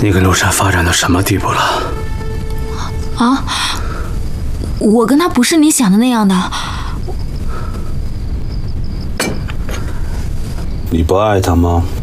你跟陆珊发展到什么地步了？ 啊，我跟他不是你想的那样的。 你不爱他吗？